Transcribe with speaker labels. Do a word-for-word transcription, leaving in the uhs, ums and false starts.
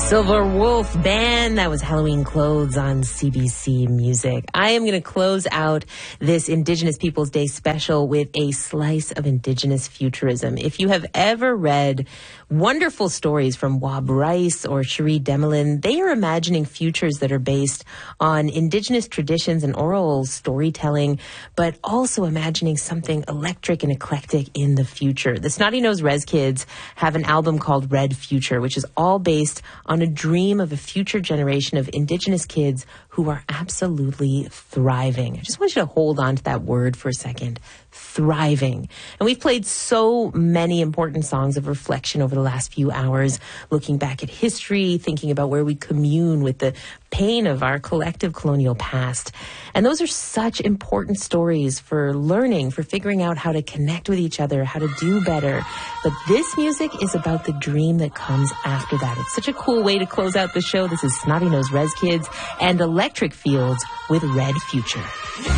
Speaker 1: Silver Wolf Band. That was Halloween Clothes on C B C Music. I am going to close out this Indigenous Peoples Day special with a slice of Indigenous futurism. If you have ever read wonderful stories from Wab Rice or Cherie Demelin, they are imagining futures that are based on Indigenous traditions and oral storytelling, but also imagining something electric and eclectic in the future. The Snotty Nose Rez Kids have an album called Red Future, which is all based on a dream of a future generation of Indigenous kids who are absolutely thriving. I just want you to hold on to that word for a second. Thriving. And we've played so many important songs of reflection over the last few hours, looking back at history, thinking about where we commune with the pain of our collective colonial past. And those are such important stories for learning, for figuring out how to connect with each other, how to do better. But this music is about the dream that comes after that. It's such a cool way to close out the show. This is Snotty Nose Rez Kids and Electric Fields with Red Future.